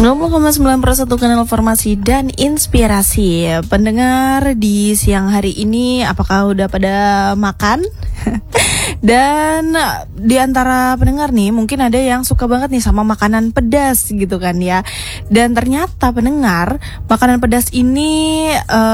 90,9% kanal informasi dan inspirasi. Pendengar di siang hari ini, apakah udah pada makan? Dan di antara pendengar nih, mungkin ada yang suka banget nih sama makanan pedas gitu kan ya. Dan ternyata pendengar, makanan pedas ini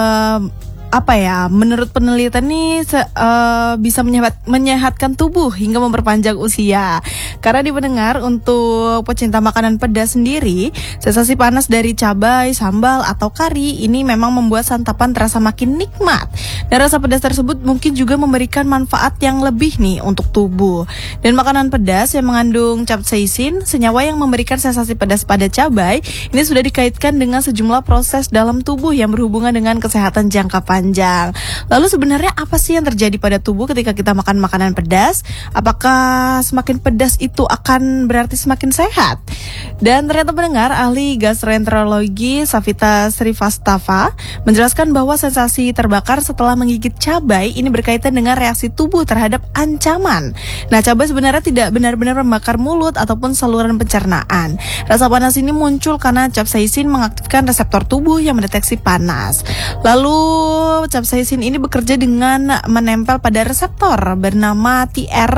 menurut penelitian nih bisa menyehatkan tubuh hingga memperpanjang usia. Karena di pendengar, untuk pecinta makanan pedas sendiri, sensasi panas dari cabai, sambal, atau kari ini memang membuat santapan terasa makin nikmat. Dan rasa pedas tersebut mungkin juga memberikan manfaat yang lebih nih untuk tubuh. Dan makanan pedas yang mengandung capsaicin, senyawa yang memberikan sensasi pedas pada cabai, ini sudah dikaitkan dengan sejumlah proses dalam tubuh yang berhubungan dengan kesehatan jangka panjang. Lalu sebenarnya apa sih yang terjadi pada tubuh ketika kita makan makanan pedas? Apakah semakin pedas itu akan berarti semakin sehat? Dan ternyata pendengar, ahli gastroenterologi Savita Srivastava menjelaskan bahwa sensasi terbakar setelah menggigit cabai ini berkaitan dengan reaksi tubuh terhadap ancaman. Nah, cabai sebenarnya tidak benar-benar membakar mulut ataupun saluran pencernaan. Rasa panas ini muncul karena capsaicin mengaktifkan reseptor tubuh yang mendeteksi panas. Lalu capsaicin ini bekerja dengan menempel pada reseptor bernama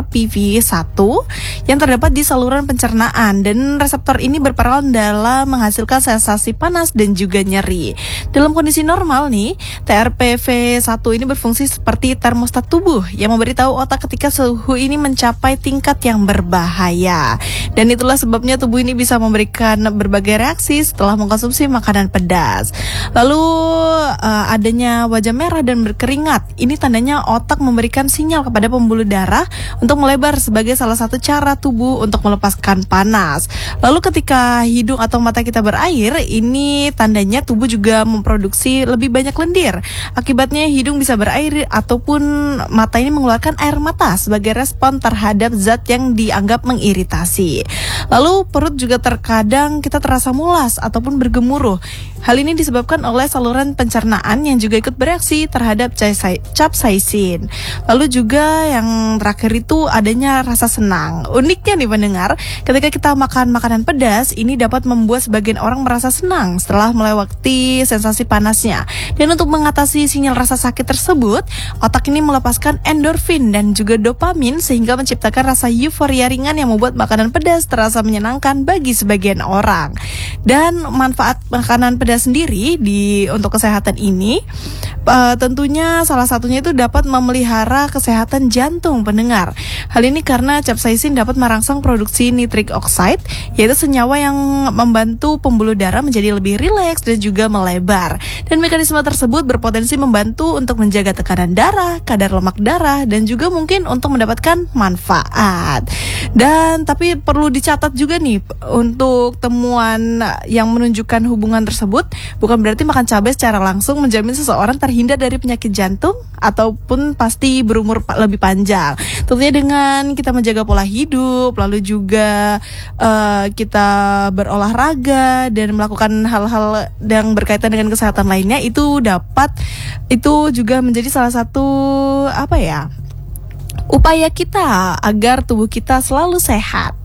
TRPV1 yang terdapat di saluran pencernaan, dan reseptor ini berperan dalam menghasilkan sensasi panas dan juga nyeri. Dalam kondisi normal nih, TRPV1 ini berfungsi seperti termostat tubuh yang memberitahu otak ketika suhu ini mencapai tingkat yang berbahaya. Dan itulah sebabnya tubuh ini bisa memberikan berbagai reaksi setelah mengkonsumsi makanan pedas. Lalu adanya wajah merah dan berkeringat. Ini tandanya otak memberikan sinyal kepada pembuluh darah untuk melebar sebagai salah satu cara tubuh untuk melepaskan panas. Lalu ketika hidung atau mata kita berair, ini tandanya tubuh juga memproduksi lebih banyak lendir. Akibatnya hidung bisa berair ataupun mata ini mengeluarkan air mata sebagai respon terhadap zat yang dianggap mengiritasi. Lalu perut juga terkadang kita terasa mulas ataupun bergemuruh. Hal ini disebabkan oleh saluran pencernaan yang juga ikut bereaksi terhadap capsaicin. Lalu juga yang terakhir itu adanya rasa senang. Uniknya nih pendengar, ketika kita makan makanan pedas, ini dapat membuat sebagian orang merasa senang setelah melewati sensasi panasnya. Dan untuk mengatasi sinyal rasa sakit tersebut, otak ini melepaskan endorfin dan juga dopamin sehingga menciptakan rasa euforia ringan yang membuat makanan pedas terasa menyenangkan bagi sebagian orang. Dan manfaat makanan pedas sendiri untuk kesehatan ini tentunya salah satunya itu dapat memelihara kesehatan jantung pendengar. Hal ini karena capsaicin dapat merangsang produksi nitric oxide, yaitu senyawa yang membantu pembuluh darah menjadi lebih rileks dan juga melebar. Dan mekanisme tersebut berpotensi membantu untuk menjaga tekanan darah, kadar lemak darah, dan juga mungkin untuk mendapatkan manfaat. Dan tapi perlu dicatat juga nih, untuk temuan yang menunjukkan hubungan tersebut bukan berarti makan cabai secara langsung menjamin seseorang terhindar dari penyakit jantung ataupun pasti berumur lebih panjang. Tentunya dengan kita menjaga pola hidup, lalu juga kita berolahraga dan melakukan hal-hal yang berkaitan dengan kesehatan lainnya, itu juga menjadi salah satu upaya kita agar tubuh kita selalu sehat.